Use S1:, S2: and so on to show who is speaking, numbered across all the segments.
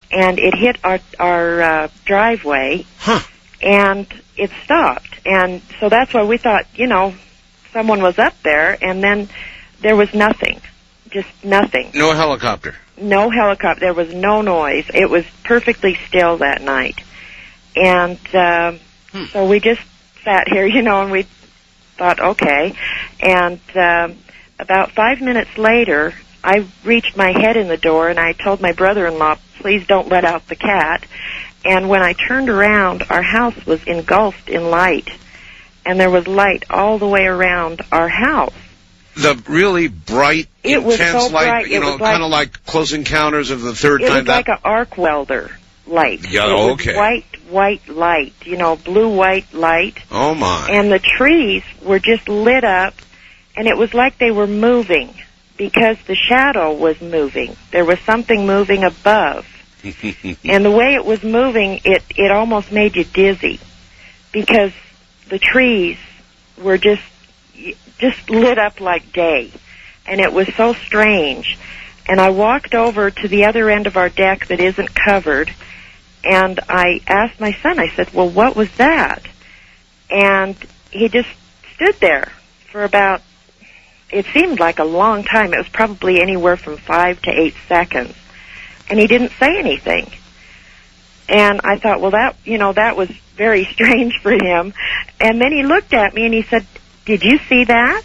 S1: and it hit our driveway, and it stopped. And so that's why we thought, someone was up there, and then there was nothing, just nothing.
S2: No helicopter?
S1: No helicopter. There was no noise. It was perfectly still that night. And so we just sat here, and we thought, okay. And about 5 minutes later, I reached my head in the door, and I told my brother-in-law, please don't let out the cat. And when I turned around, our house was engulfed in light, and there was light all the way around our house.
S2: The really bright, intense light, kind of like Close Encounters of the Third Kind.
S1: It was like an arc welder light.
S2: Yeah,
S1: it was
S2: okay.
S1: White light, blue-white light.
S2: Oh, my.
S1: And the trees were just lit up, and it was like they were moving because the shadow was moving. There was something moving above. And the way it was moving, it almost made you dizzy because the trees were just lit up like day, and it was so strange. And I walked over to the other end of our deck that isn't covered, and I asked my son, I said, well, what was that? And he just stood there for about, it seemed like a long time. It was probably anywhere from 5 to 8 seconds. And he didn't say anything. And I thought, well, that was very strange for him. And then he looked at me and he said, did you see that?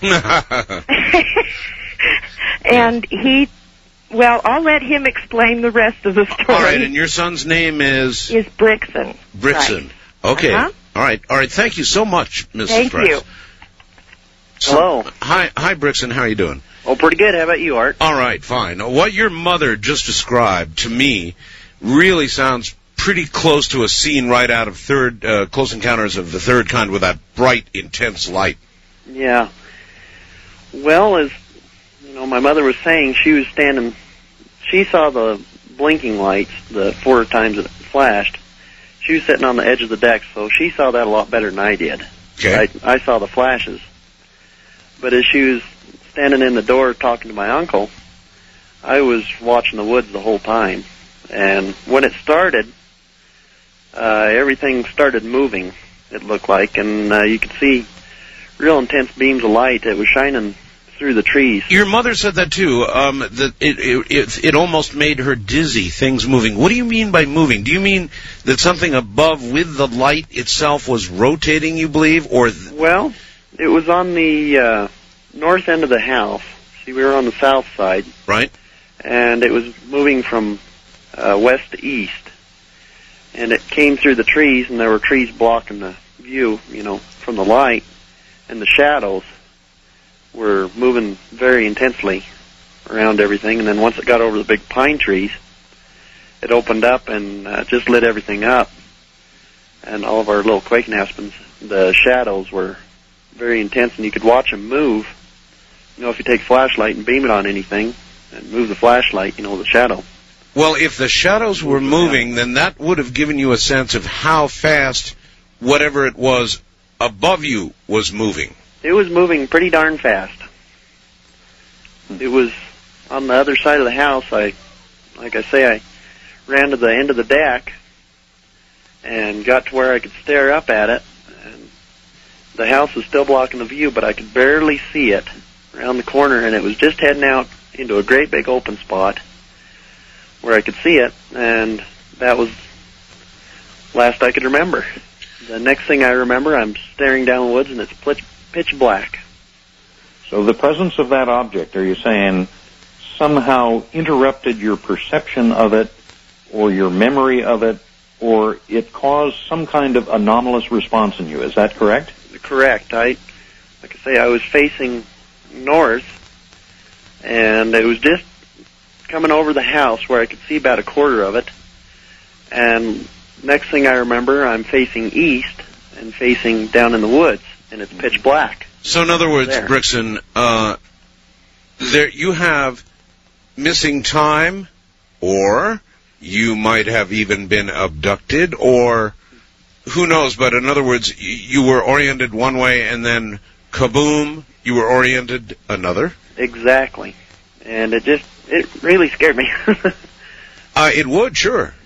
S1: And I'll let him explain the rest of the story.
S2: All right, and your son's name is?
S1: Is Brixon.
S2: Brixon.
S1: Right.
S2: Okay. All right. Thank you so much, Mrs.
S1: Thank
S2: Price.
S1: you.
S3: Hello.
S2: Hi, Brixon. How are you doing?
S3: Oh, pretty good. How about you, Art?
S2: All right, fine. What your mother just described to me really sounds pretty close to a scene right out of Close Encounters of the Third Kind with that bright, intense light.
S3: Yeah. Well, as my mother was saying, she saw the blinking lights the 4 times that it flashed. She was sitting on the edge of the deck, so she saw that a lot better than I did.
S2: Okay.
S3: I saw the flashes. But as she was standing in the door talking to my uncle, I was watching the woods the whole time. And when it started, everything started moving, it looked like, and you could see real intense beams of light that was shining through the trees.
S2: Your mother said that too. That it almost made her dizzy. Things moving. What do you mean by moving? Do you mean that something above with the light itself was rotating? You believe, or?
S3: Well, it was on the north end of the house. See, we were on the south side,
S2: right?
S3: And it was moving from west to east, and it came through the trees, and there were trees blocking the view, from the light, and the shadows were moving very intensely around everything. And then once it got over the big pine trees, it opened up and just lit everything up. And all of our little quaking aspens, the shadows were very intense, and you could watch them move. If you take a flashlight and beam it on anything and move the flashlight, the shadow.
S2: Well, if the shadows were moving, then that would have given you a sense of how fast whatever it was above you was moving.
S3: It was moving pretty darn fast. It was on the other side of the house. I ran to the end of the deck and got to where I could stare up at it. And the house was still blocking the view, but I could barely see it around the corner, and it was just heading out into a great big open spot where I could see it, and that was last I could remember. The next thing I remember, I'm staring down the woods, and it's pitch black.
S4: So the presence of that object, are you saying, somehow interrupted your perception of it or your memory of it, or it caused some kind of anomalous response in you? Is that correct?
S3: Correct. I was facing north, and it was just coming over the house where I could see about a quarter of it. And next thing I remember, I'm facing east and facing down in the woods, and it's pitch black.
S2: So in other words, Brixon, there you have missing time, or you might have even been abducted, or who knows, but in other words, you were oriented one way and then kaboom, you were oriented another?
S3: Exactly. And it really scared me.
S2: It would, sure.